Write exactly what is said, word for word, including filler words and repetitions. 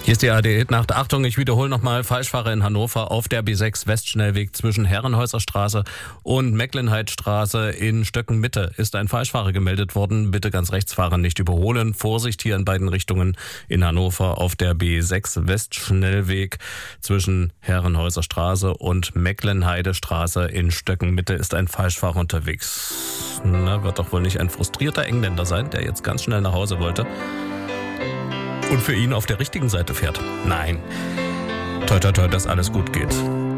Hier ist die A R D-Nacht. Achtung, ich wiederhole nochmal. Falschfahrer in Hannover auf der B sechs Westschnellweg zwischen Herrenhäuser Straße und Mecklenheidstraße in Stöcken-Mitte ist ein Falschfahrer gemeldet worden. Bitte ganz rechts fahren, nicht überholen. Vorsicht hier in beiden Richtungen in Hannover auf der B sechs Westschnellweg zwischen Herrenhäuser Straße und Mecklenheide-Straße in Stöcken-Mitte ist ein Falschfahrer unterwegs. Na, wird doch wohl nicht ein frustrierter Engländer sein, der jetzt ganz schnell nach Hause wollte und für ihn auf der richtigen Seite fährt. Nein. Toi, toi, toi, dass alles gut geht.